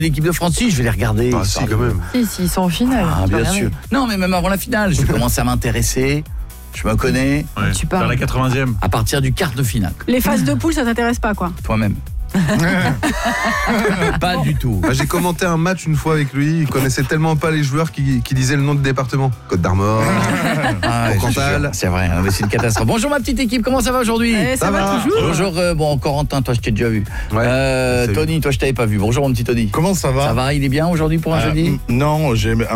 L'équipe de France, si, je vais les regarder. Ah si, quand même. Si, ils sont en finale. Ah, tu vas bien regarder. sûr. Non, mais même avant la finale, je vais commencer à m'intéresser. Je me connais. Ouais. Tu parles. Vers la 80e. À partir du quart de finale, Les phases de poule, ça t'intéresse pas, quoi. toi-même. Pas du tout. Bah, j'ai commenté un match une fois avec lui, il connaissait tellement pas les joueurs qui disaient le nom du département. Côte d'Armor. Ah, Au je Cantal. jure, c'est vrai, mais c'est une catastrophe. Bonjour ma petite équipe, comment ça va aujourd'hui? Ça va toujours. Bonjour, bon, Corentin, toi je t'ai déjà vu. Ouais, salut. Tony, toi je t'avais pas vu. Bonjour mon petit Tony. Comment ça va? Ça va, il est bien aujourd'hui pour un jeudi? Non, j'ai